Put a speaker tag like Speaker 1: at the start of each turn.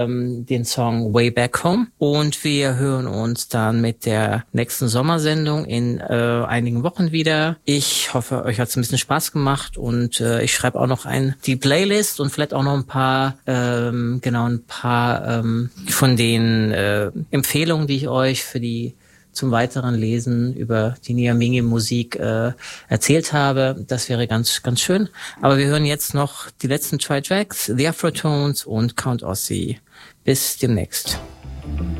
Speaker 1: den Song Way Back Home. Und wir hören uns dann mit der nächsten Sommersendung in einigen Wochen wieder. Ich hoffe, euch hat es ein bisschen Spaß gemacht und ich schreibe auch noch die Playlist und vielleicht auch noch ein paar von den Empfehlungen, die ich euch zum weiteren Lesen über die Nyaminghi-Musik erzählt habe. Das wäre ganz, ganz schön. Aber wir hören jetzt noch die letzten 2 Tracks, The Afrotones und Count Ossie. Bis demnächst.